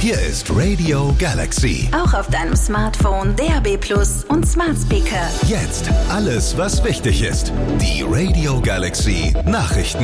Hier ist Radio Galaxy. Auch auf deinem Smartphone, DAB+ und Smart Speaker. Jetzt alles, was wichtig ist. Die Radio Galaxy Nachrichten.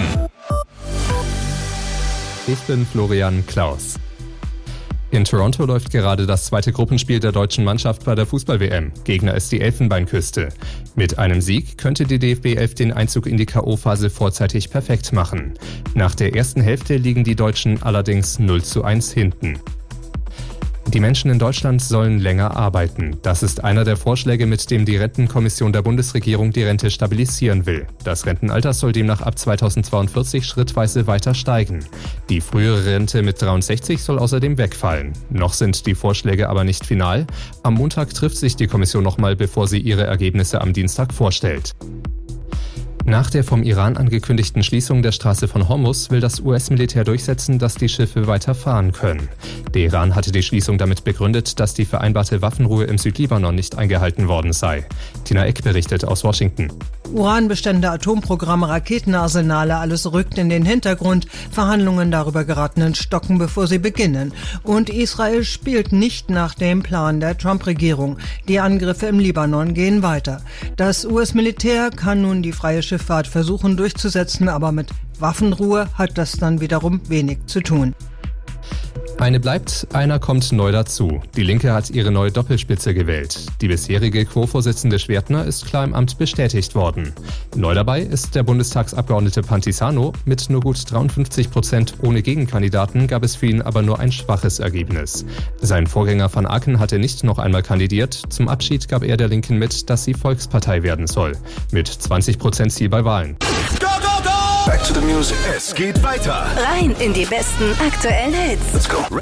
Ich bin Florian Klaus. In Toronto läuft gerade das zweite Gruppenspiel der deutschen Mannschaft bei der Fußball-WM. Gegner ist die Elfenbeinküste. Mit einem Sieg könnte die DFB 11 den Einzug in die K.O.-Phase vorzeitig perfekt machen. Nach der ersten Hälfte liegen die Deutschen allerdings 0:1 hinten. Die Menschen in Deutschland sollen länger arbeiten. Das ist einer der Vorschläge, mit dem die Rentenkommission der Bundesregierung die Rente stabilisieren will. Das Rentenalter soll demnach ab 2042 schrittweise weiter steigen. Die frühere Rente mit 63 soll außerdem wegfallen. Noch sind die Vorschläge aber nicht final. Am Montag trifft sich die Kommission nochmal, bevor sie ihre Ergebnisse am Dienstag vorstellt. Nach der vom Iran angekündigten Schließung der Straße von Hormuz will das US-Militär durchsetzen, dass die Schiffe weiter fahren können. Der Iran hatte die Schließung damit begründet, dass die vereinbarte Waffenruhe im Südlibanon nicht eingehalten worden sei. Tina Eck berichtet aus Washington. Uranbestände, Atomprogramme, Raketenarsenale, alles rückt in den Hintergrund. Verhandlungen darüber geraten ins Stocken, bevor sie beginnen. Und Israel spielt nicht nach dem Plan der Trump-Regierung. Die Angriffe im Libanon gehen weiter. Das US-Militär kann nun die freie Schifffahrt versuchen durchzusetzen, aber mit Waffenruhe hat das dann wiederum wenig zu tun. Eine bleibt, einer kommt neu dazu. Die Linke hat ihre neue Doppelspitze gewählt. Die bisherige Quo-Vorsitzende Schwertner ist klar im Amt bestätigt worden. Neu dabei ist der Bundestagsabgeordnete Pantisano. Mit nur gut 53% ohne Gegenkandidaten gab es für ihn aber nur ein schwaches Ergebnis. Sein Vorgänger Van Aken hatte nicht noch einmal kandidiert. Zum Abschied gab er der Linken mit, dass sie Volkspartei werden soll. Mit 20% Ziel bei Wahlen. Back to the music. Es geht weiter. Rein in die besten aktuellen Hits. Let's go.